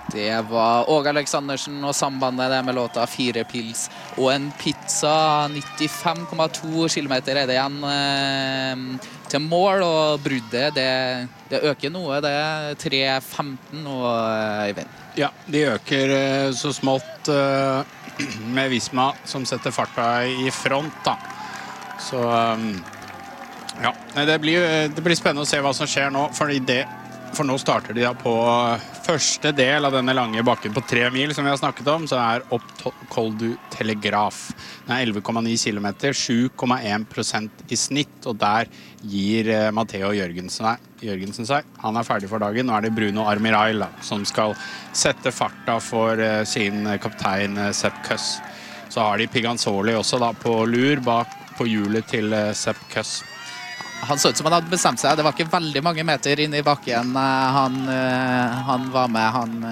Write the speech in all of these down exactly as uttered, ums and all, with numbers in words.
Det var Åge Aleksandersen og sambandet det med låta Fire pils og en pizza. Nittifem komma to kilometer er det igjen eh, til mål, og bruddet det, det øker noe. Det er tre femten og Øyvind. Ja, de øker eh, så smått eh, med Visma som setter farta i front da. Så um, ja, det blir, det blir spennende å se hva som skjer nå, fordi det For nå starter de da på første del av denne lange bakken på tre mil som vi har snakket om, så er opp Col du Telegraf. Den er elleve komma ni kilometer, sju komma en prosent i snitt, og der gir eh, Matteo Jørgensen, Jørgensen seg. Han er ferdig for dagen. Nå er det Bruno Armirail da, som skal sette farta for eh, sin kaptein eh, Sepp Kuss. Så har de Piganzoli også da på lur bak på hjulet til eh, Sepp Kuss. Han så ut som han hadde bestemt seg. Det var ikke veldig mange meter inn i bakken. Han, han var med,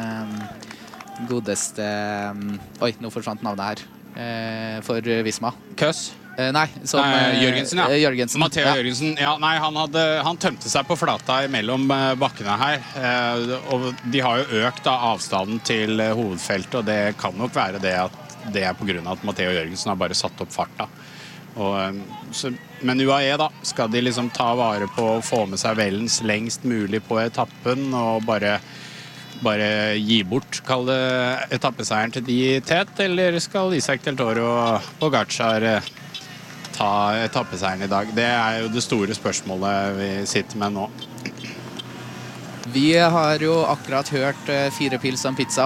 han godeste... Oi, nå forsvant navnet her. For Visma. Kuss? Nei, som... Nei, Jørgensen, ja. Jørgensen. Matteo ja. Jørgensen. Ja, nei, han, hadde, han tømte seg på flata mellom bakkene her. Og de har jo økt da, avstanden til hovedfeltet, og det kan nok være det at det er på grunn av at Matteo Jørgensen har bare satt opp farta. Og, så, men U A E da, skal de liksom ta vare på å få med seg Vellens lengst mulig på etappen og bare, bare gi bort, kall det etappeseieren til de tett, eller skal Isaac Del Toro og Pogacar ta etappeseieren i dag? Det er jo det store spørsmålet vi sitter med nå. Vi har jo akkurat hørt Fire pils og en pizza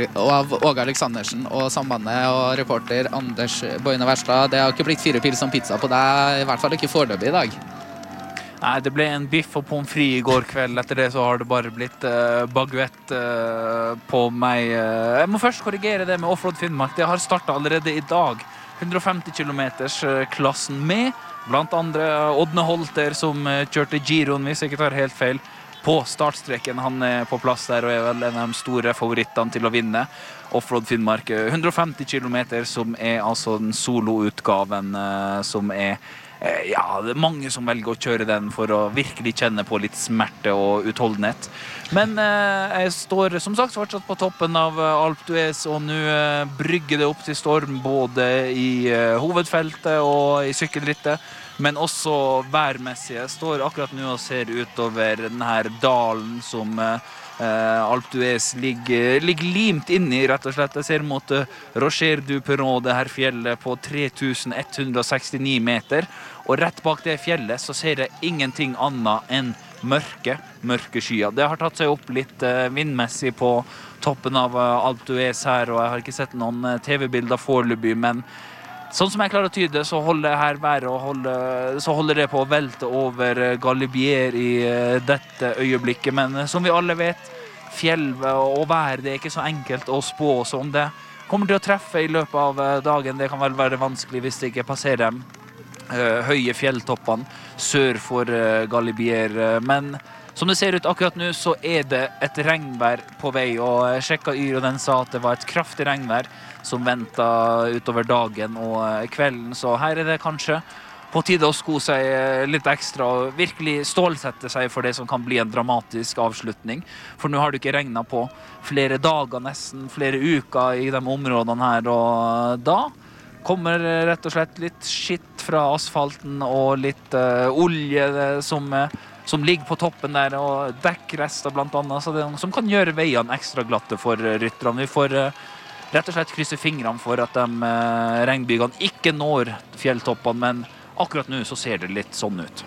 av Åge Aleksandersen og sambandet og reporter Anders Boine Verstad. Det har ikke blitt Fire pils og en pizza på deg, i hvert fall ikke foreløpig i dag. Nei, det ble en biff og pommes frites i går kveld. Etter det så har det bare blitt uh, baguette uh, på meg. Jeg må først korrigere det med Offroad Finnmark. Det har startet allerede i dag. hundre og femti kilometers klassen med, blant andre Ådne Holter som kjørte Giroen, hvis jeg ikke tar helt feil, på startstreken. Han er på plass der og er vel en av de store favorittene til å vinne Offroad Finnmark. hundre og femti kilometer som er altså den soloutgaven som er, ja, det er mange som velger å kjøre den for å virkelig kjenne på litt smerte og utholdenhet. Men eh, jeg står som sagt fortsatt på toppen av Alpe d'Huez, og nå eh, brygger det opp til storm både i eh, hovedfeltet og i sykkelrittet, men også værmessig. Jeg står akkurat nå og ser utover denne dalen som eh, Alpe d'Huez ligger, ligger limt inn i, rett og slett. Jeg ser mot eh, Rocher du Perron, det her fjellet på tre tusen ett hundre og sekstini meter, og rett bak det fjellet så ser jeg ingenting annet enn mørke, mørke skyer. Det har tatt seg opp litt eh, vindmessig på toppen av eh, Alpe d'Huez her, og jeg har ikke sett noen eh, T V-bilder foreløpig, men sånn som jeg klarer å tyde, så holder det her været og holder, så holder det på å velte over Galibier i uh, dette øyeblikket. Men uh, som vi alle vet, fjell og vær, det er ikke så enkelt å spå som det kommer til å treffe i løpet av uh, dagen. Det kan vel være vanskelig hvis det ikke passerer dem uh, høye fjelltoppene sør for uh, Galibier. Uh, men som det ser ut akkurat nå, så er det et regnvær på vei, og jeg sjekket Yr, og den sa at det var et kraftig regnvær som ventet utover dagen og kvelden, så her er det kanskje på tide å sko seg litt ekstra og virkelig stålsette seg for det som kan bli en dramatisk avslutning. For nå har det ikke regnet på flere dager, nesten flere uker i de områdene her, og da kommer rett og slett litt skitt fra asfalten og litt uh, olje som, uh, som ligger på toppen der, og dekkrester blant annet, så det, som kan gjøre veiene ekstra glatte for uh, rytterne. Vi får uh, rett og slett krysse fingrene for at de uh, regnbygene ikke når fjelltoppene, men akkurat nå så ser det litt sånn ut.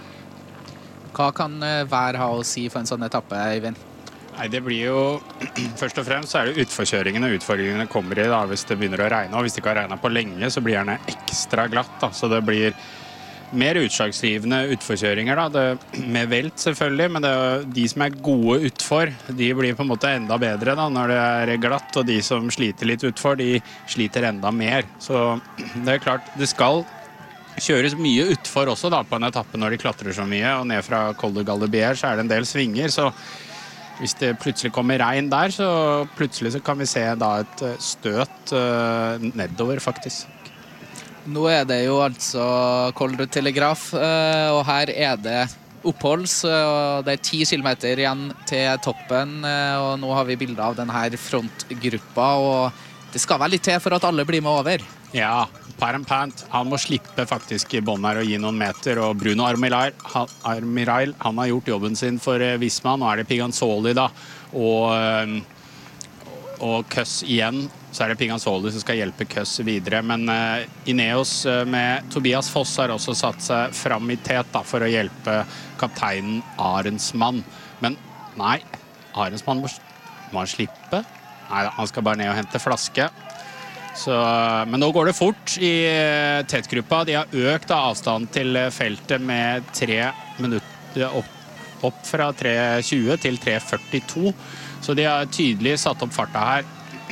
Hva kan uh, vær ha å si for en sånn etappe, Eivind? Nei, det blir jo, først og fremst så er det utforkjøringene. Utfordringene kommer i da, hvis det begynner å regne, og hvis det ikke har regnet på lenge, så blir det ekstra glatt da, så det blir mer utslagsgivende utforkjøringer da, det, med velt selvfølgelig, men det, de som er gode utfor, de blir på en måte enda bedre da, når det er glatt, og de som sliter litt utfor, de sliter enda mer. Så det er klart, det skal kjøres mye utfor også da, på en etappe når de klatrer så mye, og ned fra Col de Galibier så er det en del svinger, så hvis det plutselig kommer regn der, så plutselig så kan vi se da et støt uh, nedover faktisk. Nå er det jo altså Col du Telegraf, og her er det opphold, så det er ti kilometer igjen til toppen, og nå har vi bilder av denne frontgruppa, og det skal vel litt til for at alle blir med over. Ja, Parampant, han må slippe faktisk i bånd her og gi noen meter, og Bruno Armirail, han, Armirail, han har gjort jobben sin for Visma, nå er det Piganzoli da, og, og Kuss igjen, så er det Piganzoli som skal hjelpe Kuss videre, men uh, Ineos uh, med Tobias Foss har også satt seg fram i tet da, for å hjelpe kapteinen Arensmann, men nei, Arensmann må, må han slippe? Nei, han skal bare ned og hente flaske. Så, men nå går det fort i tettgruppa. De har økt avstand til feltet med tre minutter opp, opp fra tre tjue til tre førtito. Så de har tydelig satt opp farta her.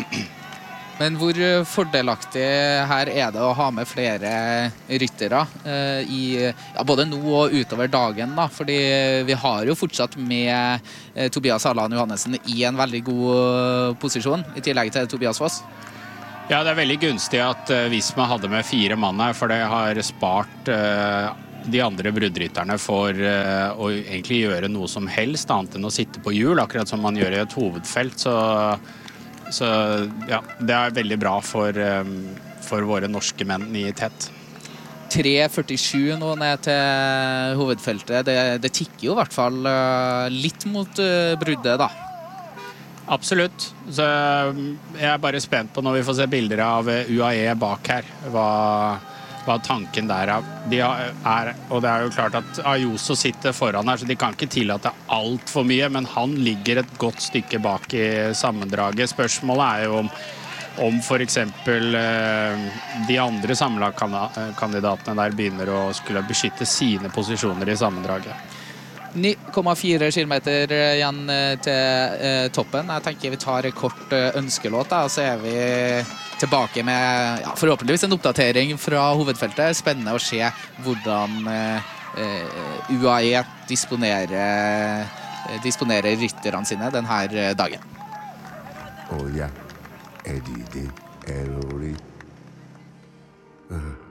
Men hvor fordelaktig her er det å ha med flere ryttere eh, i, ja, både nå og utover dagen da, fordi vi har jo fortsatt med eh, Tobias Allan Johannessen i en veldig god posisjon, i tillegg til Tobias Foss. Ja, det er veldig gunstig at uh, Visma hadde med fire mann her, for det har spart uh, de andre bruddrytterne for uh, å egentlig gjøre noe som helst annet enn å sitte på hjul, akkurat som man gjør i et hovedfelt, så Så ja, det er veldig bra for, for våre norske menn i tett. tre førtisju nå ned til hovedfeltet. Det, det tikker jo i hvert fall litt mot bruddet da. Absolutt. Så jeg er bare spent på når vi får se bilder av U A E bak her. Hva, hva tanken der er. De er. Og det er jo klart at Ayuso sitter foran her, så de kan ikke tillate alt for mye, men han ligger et godt stykke bak i sammendraget. Spørsmålet er jo om, om for eksempel de andre sammenlagkandidatene der begynner å skulle beskytte sine posisjoner i sammendraget. ni komma fire kilometer igjen til eh, toppen. Jeg tenker vi tar en kort ønskelåt da, og så er vi tilbake med ja, forhåpentligvis en oppdatering fra hovedfeltet. Spennende å se hvordan eh, U A E disponerer, disponerer rytterne sine denne dagen. Oh ja, Eddie, det er rolig. Uh.